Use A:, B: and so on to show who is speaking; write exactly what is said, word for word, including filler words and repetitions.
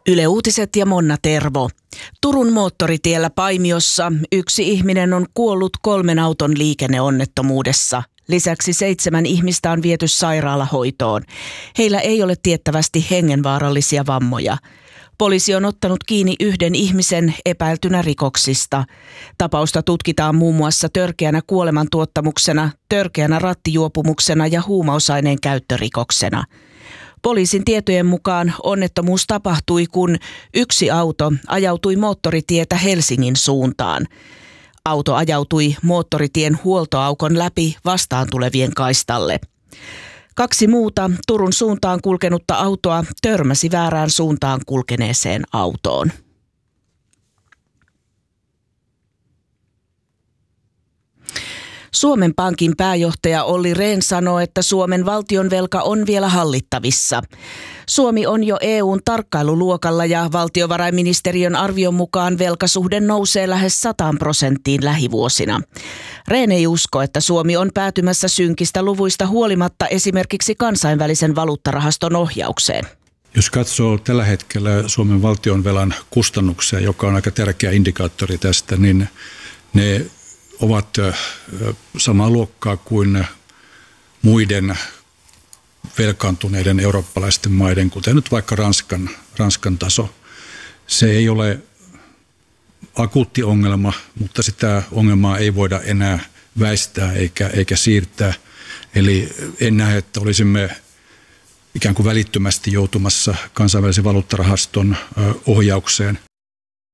A: Yle Uutiset ja Monna Tervo. Turun moottoritiellä Paimiossa yksi ihminen on kuollut kolmen auton liikenneonnettomuudessa. Lisäksi seitsemän ihmistä on viety sairaalahoitoon. Heillä ei ole tiettävästi hengenvaarallisia vammoja. Poliisi on ottanut kiinni yhden ihmisen epäiltynä rikoksista. Tapausta tutkitaan muun muassa törkeänä kuolemantuottamuksena, törkeänä rattijuopumuksena ja huumausaineen käyttörikoksena. Poliisin tietojen mukaan onnettomuus tapahtui, kun yksi auto ajautui moottoritietä Helsingin suuntaan. Auto ajautui moottoritien huoltoaukon läpi vastaan tulevien kaistalle. Kaksi muuta Turun suuntaan kulkenutta autoa törmäsi väärään suuntaan kulkeneeseen autoon. Suomen Pankin pääjohtaja Olli Rehn sanoo, että Suomen valtionvelka on vielä hallittavissa. Suomi on jo E U:n tarkkailuluokalla ja valtiovarainministeriön arvion mukaan velkasuhde nousee lähes sataan prosenttiin lähivuosina. Rehn ei usko, että Suomi on päätymässä synkistä luvuista huolimatta esimerkiksi kansainvälisen valuuttarahaston ohjaukseen.
B: Jos katsoo tällä hetkellä Suomen valtionvelan kustannuksia, joka on aika tärkeä indikaattori tästä, niin ne ovat samaa luokkaa kuin muiden velkaantuneiden eurooppalaisten maiden, kuten nyt vaikka Ranskan, Ranskan taso. Se ei ole akuutti ongelma, mutta sitä ongelmaa ei voida enää väistää eikä, eikä siirtää. Eli en näe, että olisimme ikään kuin välittömästi joutumassa kansainvälisen valuuttarahaston ohjaukseen.